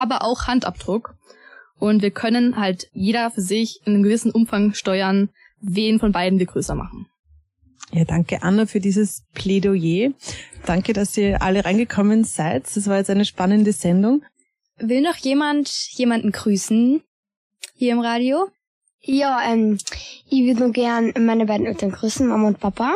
aber auch Handabdruck. Und wir können halt jeder für sich in einem gewissen Umfang steuern, wen von beiden wir größer machen. Ja, danke Anna für dieses Plädoyer. Danke, dass ihr alle reingekommen seid. Das war jetzt eine spannende Sendung. Will noch jemanden grüßen hier im Radio? Ja, ich würde noch gern meine beiden Eltern grüßen, Mama und Papa.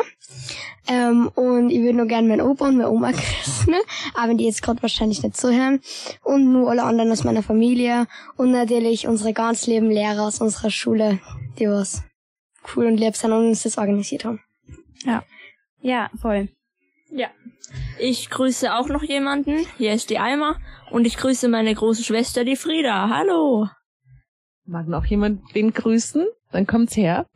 Und ich würde noch gern meinen Opa und meine Oma grüßen, auch wenn die jetzt gerade wahrscheinlich nicht zuhören. Und nur alle anderen aus meiner Familie. Und natürlich unsere ganz lieben Lehrer aus unserer Schule, die was cool und lieb sind und uns das organisiert haben. Ja, voll. Ja. Ich grüße auch noch jemanden. Hier ist die Alma. Und ich grüße meine große Schwester, die Frieda. Hallo. Mag noch jemand wen grüßen? Dann kommt's her.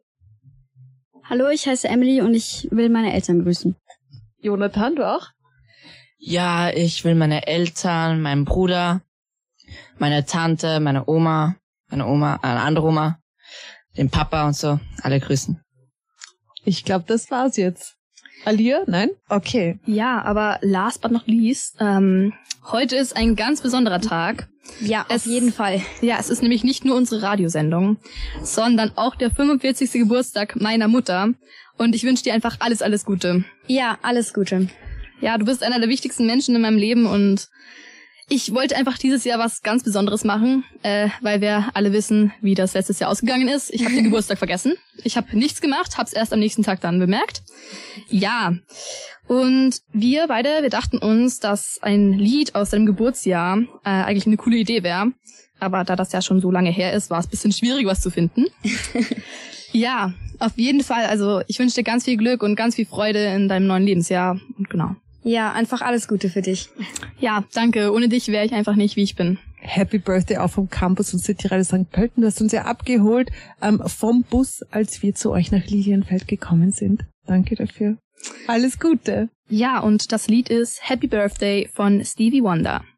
Hallo, ich heiße Emily und ich will meine Eltern grüßen. Jonathan, du auch? Ja, ich will meine Eltern, meinen Bruder, meine Tante, meine Oma, eine andere Oma, den Papa und so, alle grüßen. Ich glaube, das war's jetzt. Alia? Nein? Okay. Ja, aber last but not least, heute ist ein ganz besonderer Tag. Ja, auf jeden Fall. Ja, es ist nämlich nicht nur unsere Radiosendung, sondern auch der 45. Geburtstag meiner Mutter. Und ich wünsche dir einfach alles Gute. Ja, alles Gute. Ja, du bist einer der wichtigsten Menschen in meinem Leben und ich wollte einfach dieses Jahr was ganz Besonderes machen, weil wir alle wissen, wie das letztes Jahr ausgegangen ist. Ich habe den Geburtstag vergessen. Ich habe nichts gemacht, hab's erst am nächsten Tag dann bemerkt. Ja, und wir dachten uns, dass ein Lied aus deinem Geburtsjahr eigentlich eine coole Idee wäre. Aber da das ja schon so lange her ist, war es ein bisschen schwierig, was zu finden. Ja, auf jeden Fall. Also ich wünsche dir ganz viel Glück und ganz viel Freude in deinem neuen Lebensjahr. Und genau. Ja, einfach alles Gute für dich. Ja, danke. Ohne dich wäre ich einfach nicht, wie ich bin. Happy Birthday auch vom Campus und City Radio St. Pölten. Du hast uns ja abgeholt vom Bus, als wir zu euch nach Lilienfeld gekommen sind. Danke dafür. Alles Gute. Ja, und das Lied ist Happy Birthday von Stevie Wonder.